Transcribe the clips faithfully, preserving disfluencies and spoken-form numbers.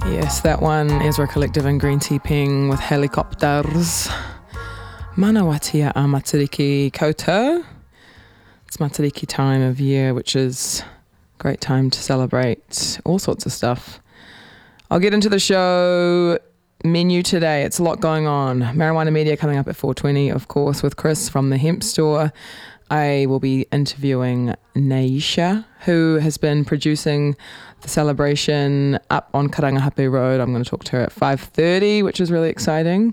Yes, that one, Ezra Collective and Green Tea Ping with Helicopters. Manawatia a Matariki koutou. It's Matariki time of year, which is a great time to celebrate all sorts of stuff. I'll get into the show menu today. It's a lot going on. Marijuana Media coming up at four twenty, of course, with Chris from the Hemp Store. I will be interviewing Naisha, who has been producing the celebration up on Karangahape Road. I'm going to talk to her at five thirty, which is really exciting.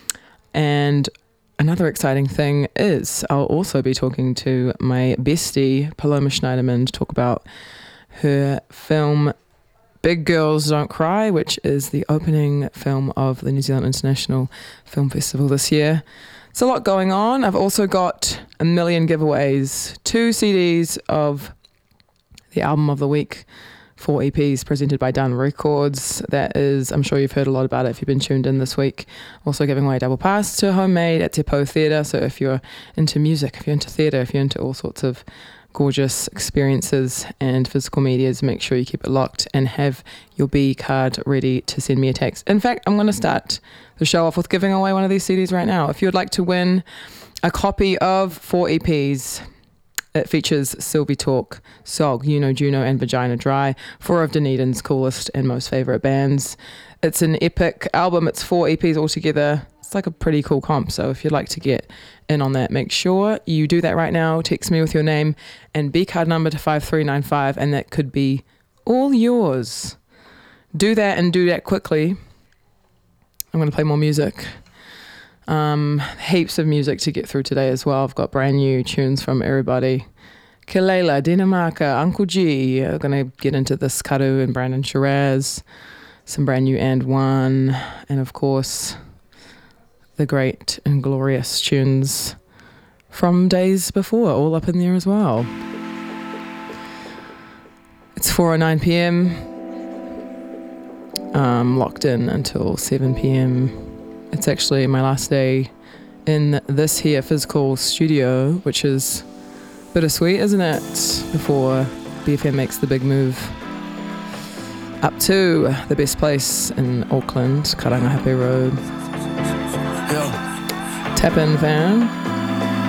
And another exciting thing is I'll also be talking to my bestie, Paloma Schneiderman, to talk about her film Big Girls Don't Cry, which is the opening film of the New Zealand International Film Festival this year. It's a lot going on. I've also got a million giveaways, two C Ds of the album of the week, four E Ps presented by Dun Records. That is, I'm sure you've heard a lot about it if you've been tuned in this week. Also giving away a double pass to Homemade at Te Pou Theatre. So if you're into music, if you're into theatre, if you're into all sorts of gorgeous experiences and physical medias, make sure you keep it locked and have your B card ready to send me a text. In fact, I'm going to start the show off with giving away one of these C Ds right now. If you would like to win a copy of four E Ps, it features Sylvie Talk, Sog, You Know Juno and Vagina Dry, four of Dunedin's coolest and most favourite bands. It's an epic album. It's four E Ps altogether. It's like a pretty cool comp. So if you'd like to get in on that, make sure you do that right now. Text me with your name and B card number to five three nine five, and that could be all yours. Do that and do that quickly. I'm going to play more music. Um, heaps of music to get through today as well. I've got brand new tunes from everybody. Kelela, Dinamarca, Uncle G. I'm going to get into this Karu and Brandon Shiraz. Some brand new And One. And of course, the great and glorious tunes from days before, all up in there as well. It's four oh nine p.m. Um, locked in until seven p.m. It's actually my last day in this here physical studio, which is bittersweet, isn't it? Before B F M makes the big move up to the best place in Auckland, Karangahape Road. Yo. Tap in, fam.